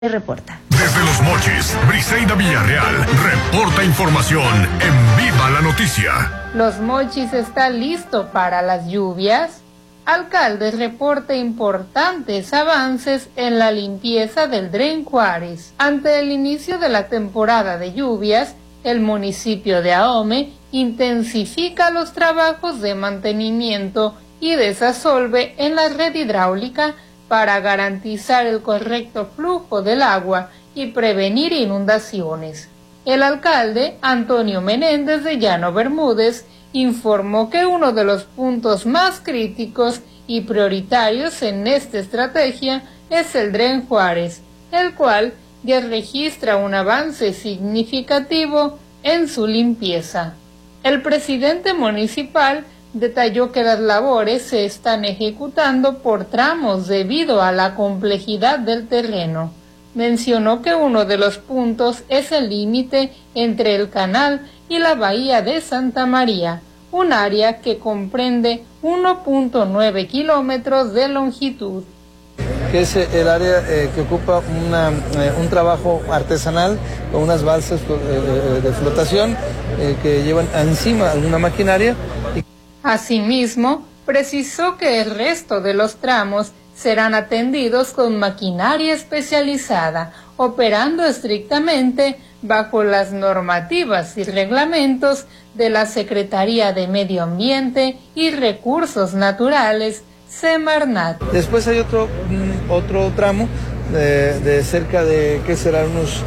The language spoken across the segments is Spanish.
Reporta. Desde Los Mochis, Briseida Villarreal reporta información en Viva la Noticia. Los Mochis está listo para las lluvias. Alcalde reporta importantes avances en la limpieza del Dren Juárez. Ante el inicio de la temporada de lluvias, el municipio de Ahome intensifica los trabajos de mantenimiento y desasolve en la red hidráulica para garantizar el correcto flujo del agua y prevenir inundaciones. El alcalde, Antonio Menéndez de Llano Bermúdez, informó que uno de los puntos más críticos y prioritarios en esta estrategia es el Dren Juárez, el cual ya registra un avance significativo en su limpieza. El presidente municipal detalló que las labores se están ejecutando por tramos debido a la complejidad del terreno. Mencionó que uno de los puntos es el límite entre el canal y la bahía de Santa María, un área que comprende 1.9 kilómetros de longitud. Que es el área que ocupa un trabajo artesanal con unas balsas de flotación que llevan encima alguna maquinaria. Asimismo, precisó que el resto de los tramos serán atendidos con maquinaria especializada, operando estrictamente bajo las normativas y reglamentos de la Secretaría de Medio Ambiente y Recursos Naturales, Semarnat. Después hay otro tramo de cerca de, ¿qué será? Unos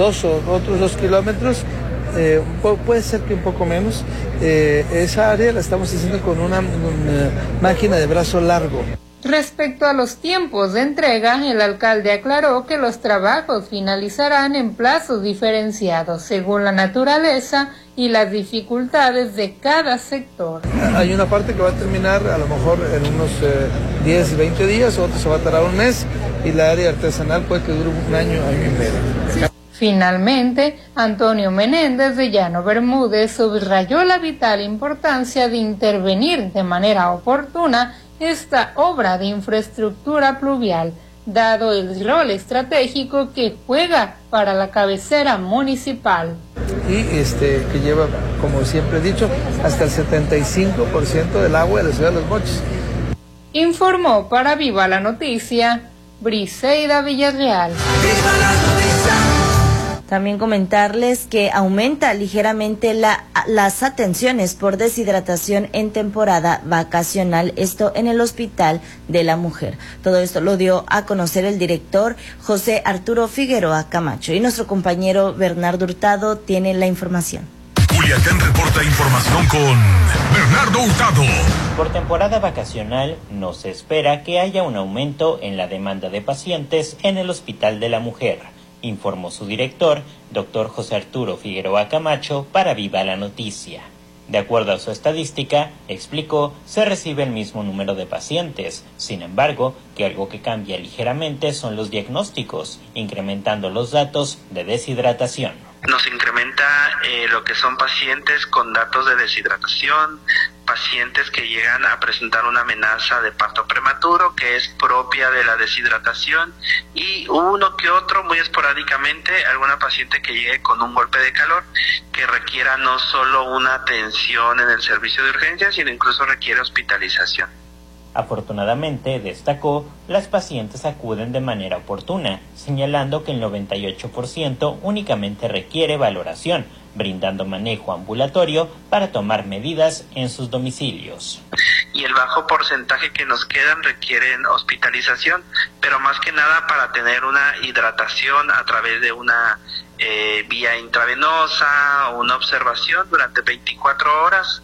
2 kilómetros. Puede ser que un poco menos. Esa área la estamos haciendo con una máquina de brazo largo. Respecto a los tiempos de entrega, el alcalde aclaró que los trabajos finalizarán en plazos diferenciados según la naturaleza y las dificultades de cada sector. Hay una parte que va a terminar a lo mejor en unos 10, 20 días, otra se va a tardar un mes, y la área artesanal puede que dure un año y medio. Finalmente, Antonio Menéndez de Llano Bermúdez subrayó la vital importancia de intervenir de manera oportuna esta obra de infraestructura pluvial, dado el rol estratégico que juega para la cabecera municipal. Y que lleva, como siempre he dicho, hasta el 75% del agua de la ciudad de Los Mochis. Informó para Viva la Noticia, Briseida Villarreal. ¡Viva la Noticia! También comentarles que aumenta ligeramente las atenciones por deshidratación en temporada vacacional, esto en el Hospital de la Mujer. Todo esto lo dio a conocer el director José Arturo Figueroa Camacho, y nuestro compañero Bernardo Hurtado tiene la información. Culiacán reporta información con Bernardo Hurtado. Por temporada vacacional no se espera que haya un aumento en la demanda de pacientes en el Hospital de la Mujer, informó su director, doctor José Arturo Figueroa Camacho, para Viva la Noticia. De acuerdo a su estadística, explicó, se recibe el mismo número de pacientes. Sin embargo, que algo que cambia ligeramente son los diagnósticos, incrementando los datos de deshidratación. Nos incrementa lo que son pacientes con datos de deshidratación, pacientes que llegan a presentar una amenaza de parto prematuro que es propia de la deshidratación, y uno que otro, muy esporádicamente, alguna paciente que llegue con un golpe de calor que requiera no solo una atención en el servicio de urgencias, sino incluso requiere hospitalización. Afortunadamente, destacó, las pacientes acuden de manera oportuna, señalando que el 98% únicamente requiere valoración, brindando manejo ambulatorio para tomar medidas en sus domicilios. Y el bajo porcentaje que nos quedan requieren hospitalización, pero más que nada para tener una hidratación a través de una vía intravenosa o una observación durante 24 horas.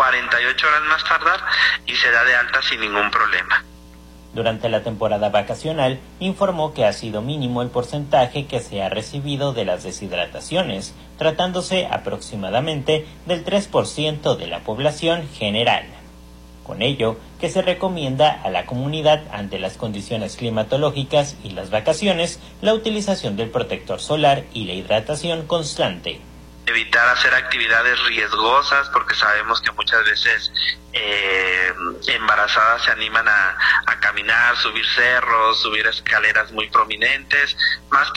48 horas más tardar, y se da de alta sin ningún problema. Durante la temporada vacacional, informó que ha sido mínimo el porcentaje que se ha recibido de las deshidrataciones, tratándose aproximadamente del 3% de la población general. Con ello, que se recomienda a la comunidad, ante las condiciones climatológicas y las vacaciones, la utilización del protector solar y la hidratación constante. evitar hacer actividades riesgosas, porque sabemos que muchas veces embarazadas se animan a caminar, subir cerros, subir escaleras muy prominentes, más